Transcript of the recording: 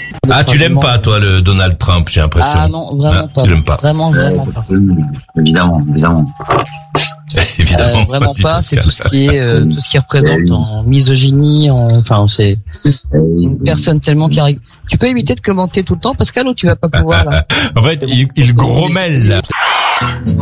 Ah, tu l'aimes pas, toi, le Donald Trump, j'ai l'impression. Ah non, vraiment pas. Tu l'aimes pas. Vraiment pas. Évidemment. Évidemment. Vraiment dit pas. C'est Pascal. tout ce qui représente en misogynie, enfin, c'est une personne tellement qui. Tu peux éviter de commenter tout le temps, Pascal, ou tu vas pas pouvoir là? En fait, il grommelle.